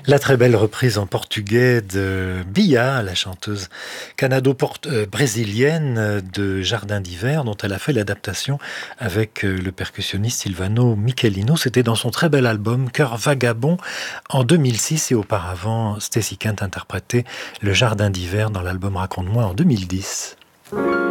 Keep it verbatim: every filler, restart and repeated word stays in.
La très belle reprise en portugais de Bia, la chanteuse canado-brésilienne de Jardin d'hiver, dont elle a fait l'adaptation avec le percussionniste Silvano Michelino. C'était dans son très bel album Cœur vagabond en deux mille six, et auparavant Stacy Kent interprétait le Jardin d'hiver dans l'album Raconte-moi en deux mille dix.